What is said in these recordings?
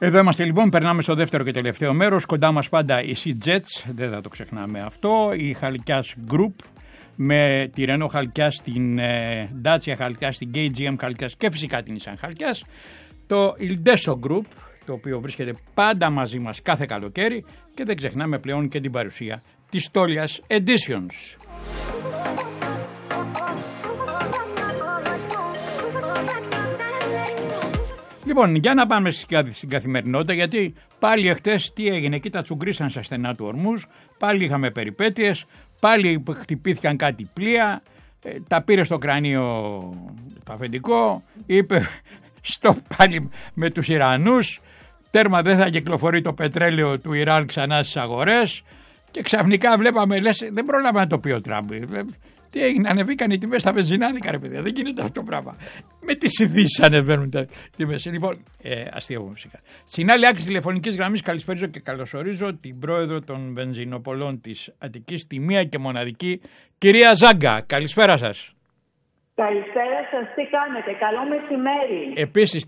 Εδώ είμαστε λοιπόν, περνάμε στο δεύτερο και τελευταίο μέρος. Κοντά μας πάντα η Sea Jets, δεν θα το ξεχνάμε αυτό, η Χαλκιάς Group με τη Renault Χαλκιάς, την Dacia Χαλκιάς, την KGM Χαλκιάς και φυσικά την Nissan Χαλκιάς. Το Ildeso Group, το οποίο βρίσκεται πάντα μαζί μας κάθε καλοκαίρι και δεν ξεχνάμε πλέον και την παρουσία της Stolias Editions. Λοιπόν, για να πάμε στην καθημερινότητα, γιατί πάλι εχθές τι έγινε, εκεί τα τσουγκρίσαν στα στενά του Ορμούζ, πάλι είχαμε περιπέτειες, πάλι χτυπήθηκαν κάτι πλοία, τα πήρε στο κρανίο το αφεντικό, είπε στο πάλι με τους Ιρανούς, τέρμα δεν θα κυκλοφορεί το πετρέλαιο του Ιράν ξανά στις αγορές και ξαφνικά βλέπαμε, λες, δεν πρόλαβα να το πει ο Τραμπ. Τι έγινε, ανεβήκαν οι τιμές στα βενζινάδικα, ρε παιδιά. Δεν γίνεται αυτό το πράγμα. Με τις ειδήσεις ανεβαίνουν τα τιμές. Λοιπόν, αστείευομαι φυσικά. Στην άλλη άκρη τηλεφωνικής γραμμής καλησπέριζω και καλωσορίζω την πρόεδρο των βενζινοπολών της Αττικής, τη μία και μοναδική, κυρία Ζάγκα. Καλησπέρα σας. Καλησπέρα σας, τι κάνετε, καλό μεσημέρι. Επίσης,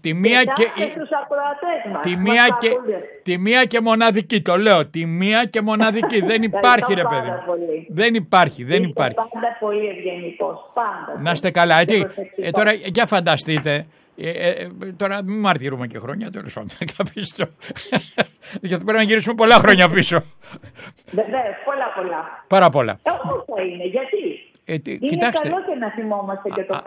τη μία και μοναδική, το λέω, τη μία και μοναδική, δεν υπάρχει ρε παιδί. Δεν υπάρχει. Πάντα πολύ ευγενικός, πάντα. Να είστε καλά, έτσι. Τώρα, για φανταστείτε, τώρα μην μαρτυρούμε και χρόνια, τέλος πάντων, γιατί πρέπει να γυρίσουμε πολλά χρόνια πίσω. Βεβαίως, πολλά. Πάρα πολλά. Πώς θα είναι, γιατί. Είναι κοιτάξτε, καλό και να θυμόμαστε και το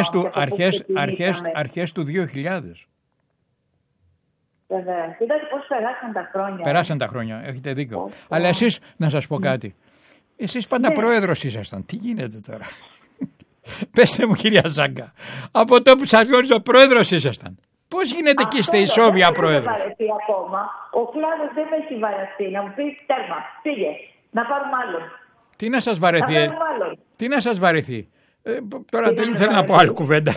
αρχές του 2000. Βέβαια. Κοιτάξτε πώς περάσαν τα χρόνια. Περάσαν τα χρόνια, έχετε δίκιο. Αλλά εσείς, να σας πω κάτι. Εσείς πάντα πρόεδρος ήσασταν. Τι γίνεται τώρα. Πέστε μου κυρία Ζάγκα. Από το που σας γνώριζα πρόεδρος ήσασταν. Πώς γίνεται εκεί είστε ισόβια πρόεδρος. Δεν έχει βαρεθεί ακόμα. Ο κλάδος δεν έχει βαρεθεί. Να μου πεις τέρμα. Πήγε. Να πάρουμε άλλον. Τι να σας βαρεθεί. Τι να σας βαρεθεί. Τώρα δεν θέλω να πω άλλη κουβέντα.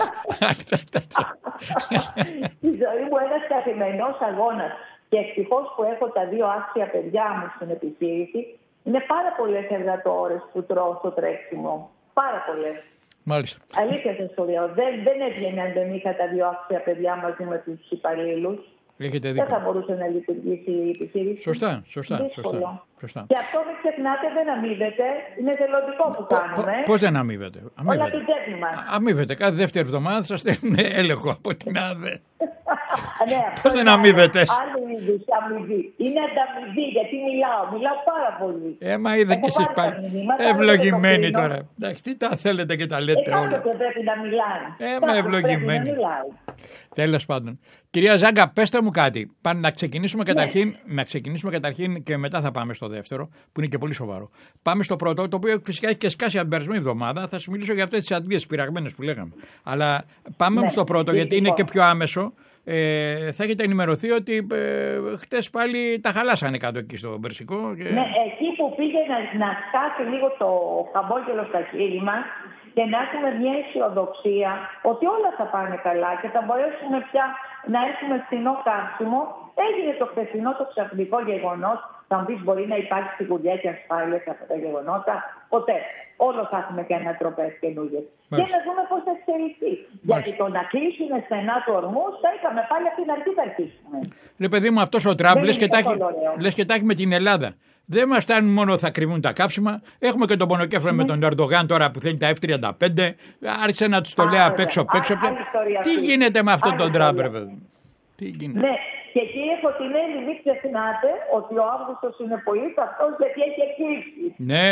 Στη ζωή μου ένας καθημερινός αγώνας και ευτυχώς που έχω τα δύο άξια παιδιά μου στην επιχείρηση, είναι πάρα πολλές εργατόρες που τρώω στο τρέξιμο. Πάρα πολλές. Μάλιστα. Αλήθεια σας το λέω. Δεν έβγαινε αν δεν είχα τα δύο άξια παιδιά μαζί με τους υπαλλήλους. Έχετε δεν θα μπορούσε να λειτουργήσει η επιχείρηση. Σωστά. Και αυτό μην ξεχνάτε, δεν αμείβεται. Είναι θελοντικό που κάνουμε. Πώς δεν αμείβεται. Όλα την τσέπη μας. Αμείβεται. Κάθε δεύτερη εβδομάδα σας στέλνουν έλεγχο από την ΑΔΕ. Ναι, πώς δεν αμείβεται. Άλλη είδους αμοιβή. Είναι ανταμοιβή γιατί μιλάω πάρα πολύ. Μα είδα και εσείς πάλι. Ευλογημένοι τώρα. Εντάξει, τι τα θέλετε και τα λέτε όλα. Κάποτε πρέπει να μιλάνε. Μα ευλογημένοι. Τέλος πάντων. Κυρία Ζάγκα, πέστε μου κάτι. Να ξεκινήσουμε καταρχήν και μετά θα πάμε στο δεύτερο, που είναι και πολύ σοβαρό. Πάμε στο πρώτο, το οποίο φυσικά έχει και σκάσει από την περασμένη εβδομάδα. Θα σου μιλήσω για αυτές τις αντλίες πειραγμένες που λέγαμε. Αλλά πάμε στο πρώτο, γιατί είναι και πιο άμεσο. Θα έχετε ενημερωθεί ότι χτες πάλι τα χαλάσανε κάτω εκεί στο Περσικό. Ναι, εκεί που πήγε να σκάσει λίγο το χαμόγελο στα χείλη μας και να έχουμε μια αισιοδοξία ότι όλα θα πάνε καλά και θα μπορέσουμε πια να έχουμε φθηνό καύσιμο. Έγινε το χθεσινό το ξαφνικό γεγονός. Θα μου πεις, μπορεί να υπάρχει σιγουριά και ασφάλεια σε αυτά τα γεγονότα. Ποτέ. Όλο θα έχουμε και ανατροπές καινούργιες. Και να δούμε πώς θα εξελιχθεί. Γιατί το να κλείσουμε στενά του Ορμούς θα είχαμε πάλι από την αρχή θα αρχίσουμε. Ρε παιδί μου, αυτός ο Τραμπ λες και τα έχει με την Ελλάδα. Δεν μας φτάνουν μόνο θα κρυβούν τα καύσιμα. Έχουμε και τον πονοκέφαλο με τον Ερντογάν τώρα που θέλει τα F-35. Άρχισε να τους το λέει απ' έξω. Τι γίνεται με αυτόν τον Τραμπ, ρε παιδί. Τι γίνεται. Ναι, και κύριε Φωτεινέλη, μην ξεχνάτε ότι ο Αύγουστος είναι πολύ καυτός γιατί έχει εκλείψει.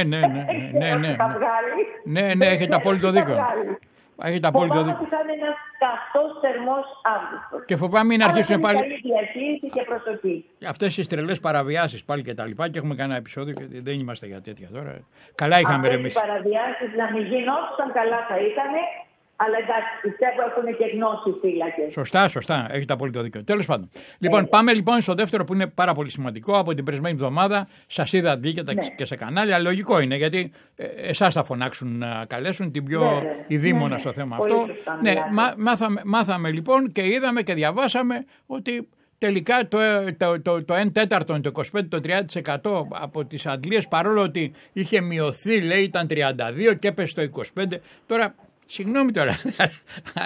Ναι, έχετε απόλυτο δίκιο. Φοβάμαι ότι θα είναι ένας καυτός θερμός Αύγουστος. Και φοβάμαι να αρχίσουν πάλι. Καλή διαχείριση και προσοχή. Αυτές οι τρελές παραβιάσεις πάλι και τα λοιπά. Και έχουμε κανένα επεισόδιο και δεν είμαστε για τέτοια τώρα. Καλά είχαμε εμείς. Αυτές οι παραβιάσεις να μην γινόντουσαν, καλά θα ήταν. Αλλά εντάξει, πιστεύω έχουν και γνώση φύλακες. Σωστά. Έχετε απόλυτο δίκιο. Τέλος πάντων. Λοιπόν, πάμε λοιπόν στο δεύτερο που είναι πάρα πολύ σημαντικό. Από την περασμένη εβδομάδα σας είδα βγήκατε και σε κανάλια. Λογικό είναι γιατί εσάς θα φωνάξουν να καλέσουν την πιο ειδήμονα στο θέμα αυτό. Ναι, μάθαμε λοιπόν και είδαμε και διαβάσαμε ότι τελικά το 1/4, το 25, το 30% από τις αντλίες, παρόλο ότι είχε μειωθεί, λέει ήταν 32 και έπεσε στο 25. Τώρα, συγγνώμη τώρα,